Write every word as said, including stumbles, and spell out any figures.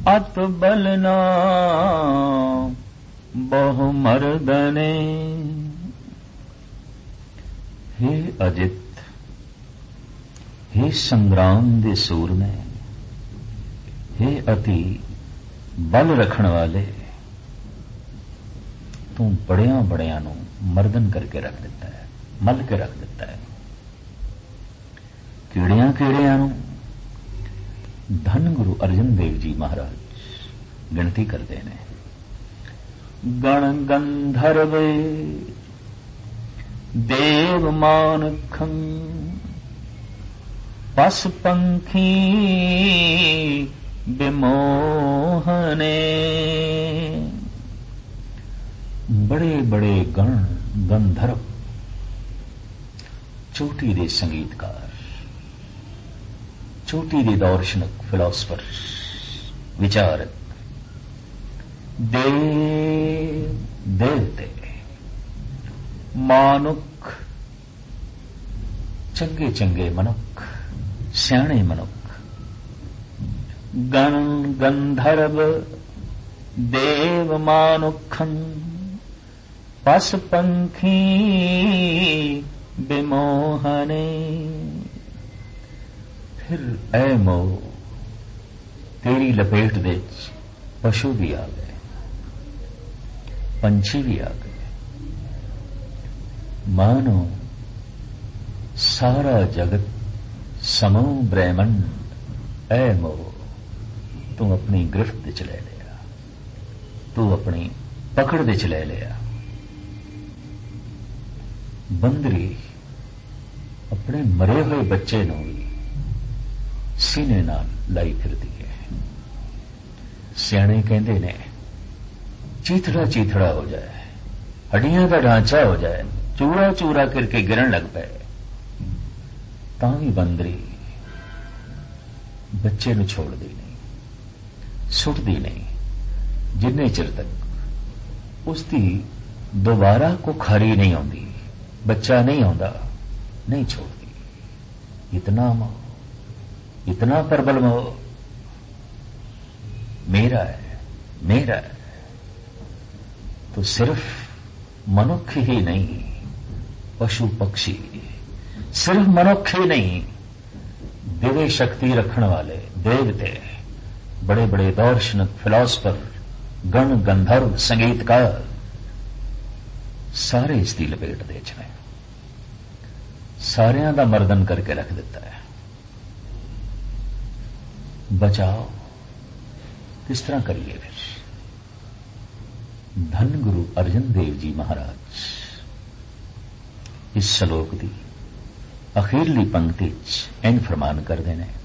ਅਤ ਬਲਨਾ ਬਹੁ ਮਰਦਨੇ। हे अजित, हे संग्राम दे सूरमे, हे अति बल रखण वाले, तू बड़िया बड़िया नूं मर्दन करके रख दिता है, मल के रख दिता है। कीड़ियां कीड़ियां नूं धन गुरु अर्जन देव जी महाराज गिणती करते हैं। गण गंधर्व देव मानखं पस पंखी विमोहने। बड़े बड़े गण गंधर्व, चोटी दे संगीतकार, चोटी दे दार्शनिक फिलोसफर, विचारक, देव देवते, मानुख, चंगे चंगे मनुख, सियाणे मनुख, गण गंधर्व देव मानुखन पस पंखी विमोहने। फिर ऐ मोह तेरी लपेट दे पशु भी आ गए, पंछी भी आ गए, मानो सारा जगत समूह ब्रह्मंड ऐ मोह तू अपनी गिरफ्त च ले लिया, तू अपनी पकड़ दे च ले लिया। बंदरी अपने मरे हुए बच्चे नूं भी सीने नाल लाई फिरदी है। सियाणे कहंदे ने चीथड़ा चीथड़ा हो जाए, हड्डियां का ढांचा हो जाए, चूरा चूरा करके गिरन लग पे, तां भी बंदरी बच्चे नूं छोड़दी नहीं, सुटदी नहीं, जिन्ने चिर तक उसकी दोबारा को खारी नहीं आती, बच्चा नहीं आंदा, नहीं छोड़ती। इतना मोह, इतना प्रबल मोह, मेरा है मेरा है। तो सिर्फ मनुष्य ही नहीं, पशु पक्षी, सिर्फ मनुष्य ही नहीं, दिव्य शक्ति रखने वाले देवते, बड़े बड़े दार्शनिक, फिलोसफर, गण गंधर्व, संगीतकार, सारे इसकी लपेट दे च ने, सारियां दा मर्दन करके रख दिता है। बचाओ किस तरह करिए फिर? धन गुरु अर्जन देव जी महाराज इस श्लोक की अखीरली पंक्ति च इंज फरमान करते हैं,